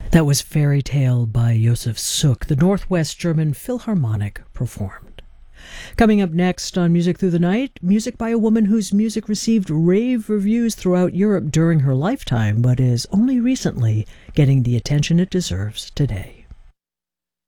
That was Fairy Tale by Josef Suk, the Northwest German Philharmonic performed. Coming up next on Music Through the Night, music by a woman whose music received rave reviews throughout Europe during her lifetime, but is only recently getting the attention it deserves today.